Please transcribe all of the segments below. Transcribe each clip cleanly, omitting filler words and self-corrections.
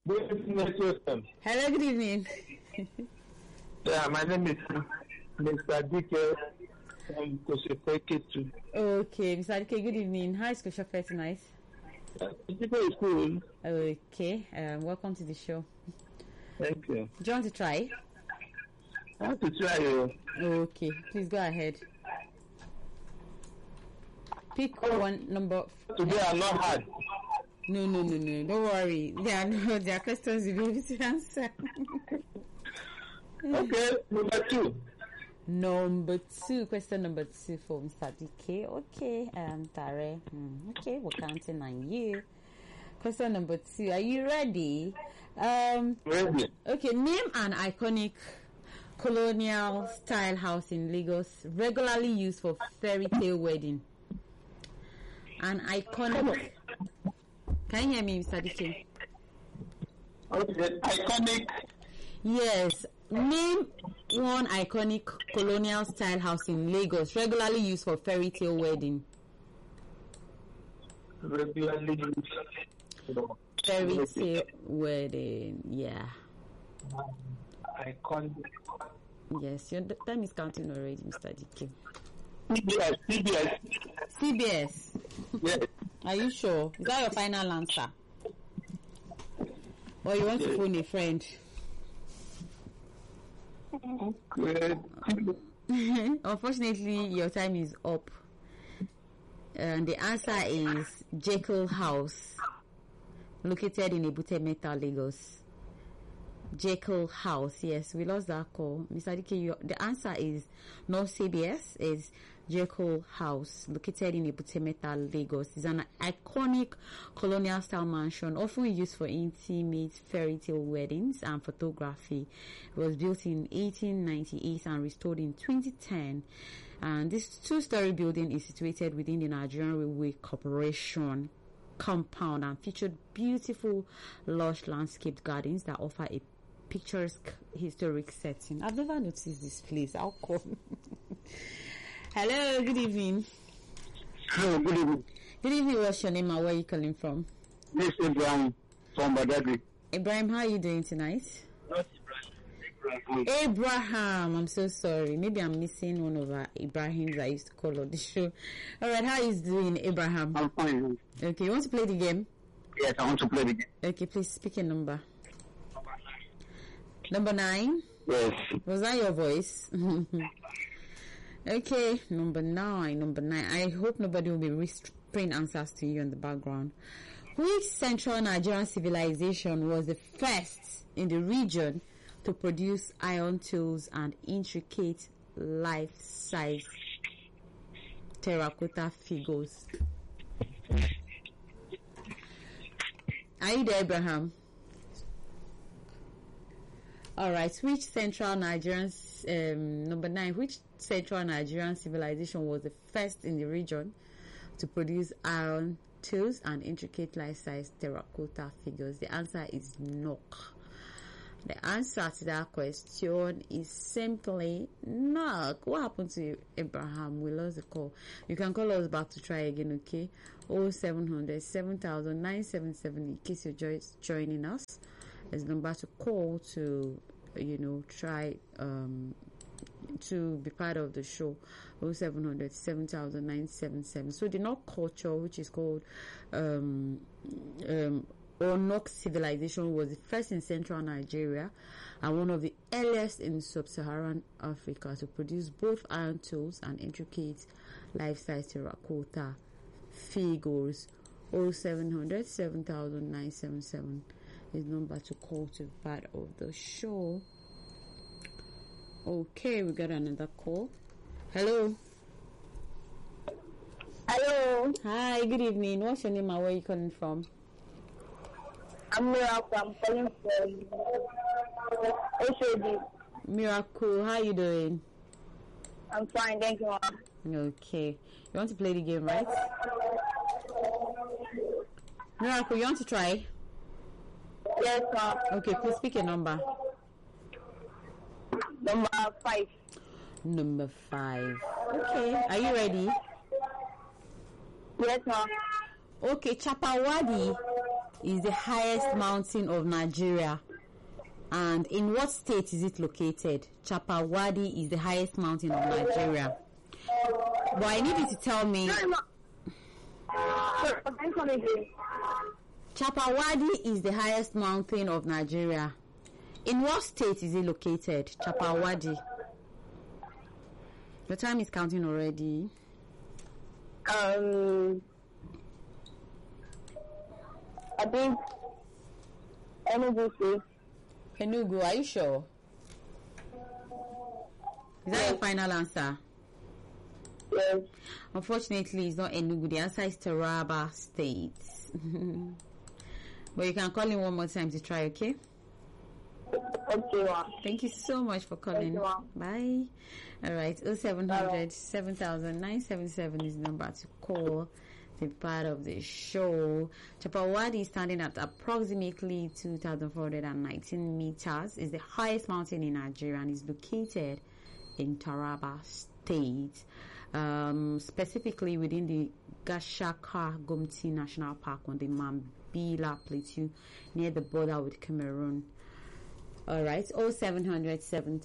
Good evening, welcome. Hello, good evening. Yeah, my name is Mr. Dike from Koshepeke too. Okay, Mr. Adike, good evening. How is Koshofe tonight? Dike is cool. Okay, welcome to the show. Thank you. Do you want to try? I want to try you. Okay, please go ahead. Pick one number. Today I'm not hard. No. Don't worry. There are questions you'll be able to answer. Okay, number 2. Number 2, question number 2 for Mr. DK. Okay, Tare. Okay, we're counting on you. Question number 2. Are you ready? Ready. Okay, name an iconic colonial style house in Lagos regularly used for fairy tale wedding. An iconic. Can you hear me, Mr. DK? Okay, iconic. Yes. Name one iconic colonial style house in Lagos regularly used for fairy tale wedding. Regularly Fairy tale wedding, yeah. Iconic. Yes, your time is counting already, Mr. DK. CBS. CBS. Yes. Are you sure? Is that your final answer? Or you want to phone a friend? Okay. Unfortunately, your time is up. And the answer is Jekyll House, located in Ebute Metta, Lagos. Jekyll House, yes, we lost that call. Mr. Dike, the answer is not CBS, is Jekyll House, located in Ebute Metta, Lagos. It's an iconic colonial style mansion, often used for intimate fairy tale weddings and photography. It was built in 1898 and restored in 2010. And this 2-story building is situated within the Nigerian Railway Corporation compound and featured beautiful, lush landscaped gardens that offer a picturesque historic setting. I've never noticed this place. How come? Hello, good evening. Hello, good evening. Good evening, what's your name and where are you calling from? This is Ibrahim from Badagry. Ibrahim, how are you doing tonight? Not Ibrahim. Abraham, I'm so sorry. Maybe I'm missing one of our Ibrahims I used to call on the show. Alright, how is doing, Abraham? I'm fine. Okay, you want to play the game? Yes, I want to play the game. Okay, please speak a number. Number 9? Yes. Was that your voice? Okay, number 9. I hope nobody will be whispering answers to you in the background. Which central Nigerian civilization was the first in the region to produce iron tools and intricate life-size terracotta figures? Are you there, Abraham? Alright, which central Nigerian, number 9, which central Nigerian civilization was the first in the region to produce iron tools and intricate life-size terracotta figures? The answer is Nok. The answer to that question is simply Nok. What happened to you, Abraham? We lost the call. You can call us back to try again, okay? 0700 7977 in case you're just joining us. Is number to call to, try to be part of the show. 0700 7977. So the Nok culture, which is called Nok civilization, was the first in central Nigeria and one of the earliest in sub-Saharan Africa to produce both iron tools and intricate life-size terracotta figures. 0700 7977 is number to call to be part of the show. Okay, we got another call. Hello. Hello. Hi, good evening. What's your name and where are you calling from? I'm Miracle. I'm calling from HOD. Miracle, how are you doing? I'm fine, thank you, ma'am. Okay. You want to play the game, right? Miracle, you want to try? Yes, ma'am. Okay, please speak a number. Number 5. Number 5. Okay, are you ready? Yes, ma'am. Okay, Chapawadi is the highest mountain of Nigeria? And in what state is it located? Chapawadi is the highest mountain of Nigeria. But I need you to tell me. Chapawadi is the highest mountain of Nigeria. In what state is it located? Chapawadi. The time is counting already. I think Enugu State. Enugu, are you sure? Is that your final answer? Yes. Unfortunately, it's not Enugu. The answer is Taraba State. But you can call in one more time to try, okay? Okay, ma'am. Thank you so much for calling. Thank you, ma'am. Bye. All right, 0700 7977 is the number to call to be part of the show. Chapawadi is standing at approximately 2,419 meters. Is the highest mountain in Nigeria and is located in Taraba State, specifically within the Gashaka Gumti National Park on the Mambila Plateau near the border with Cameroon. All right, 0700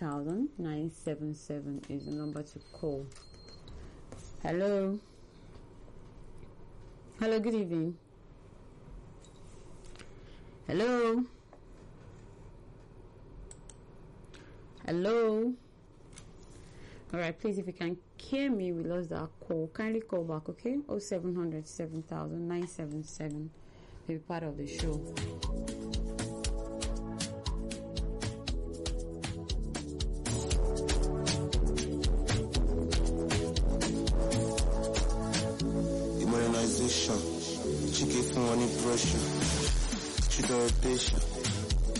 7977 is the number to call. Hello. Hello, good evening. Hello. Hello. All right, please, if you can hear me, we lost that call. Kindly call back, okay? 0700 7977 to be part of the show. Modernization, she gave me money pressure, she the rotation.